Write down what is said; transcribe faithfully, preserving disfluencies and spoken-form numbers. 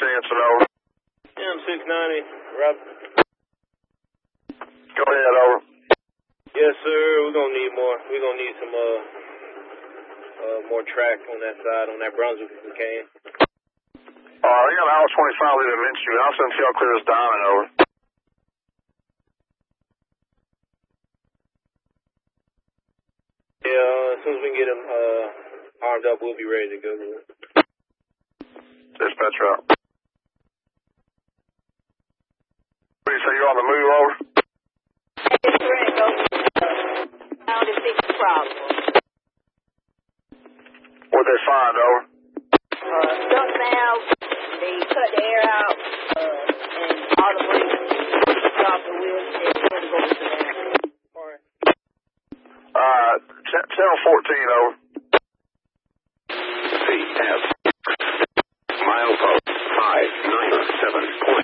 Sanson, over. M six ninety, Rob. Go ahead, over. Yes, sir. We're gonna need more. We're gonna need some uh, uh more track on that side, on that Brunswick if we can. All right, I got an hour twenty-five leaving Minshew. I'll send y'all clear this diamond, over. Yeah, uh, as soon as we can get him uh armed up, we'll be ready to go. Dispatch route. What do you say, you're on the move, over? It's correct, over. How to fix the problem. What'd they find, over? Uh, stuck valve, they cut the air out, uh, and all the brakes dropped the wheels, and it's going to go into the air. Uh, channel fourteen, over. C F. Milepost five nine seven point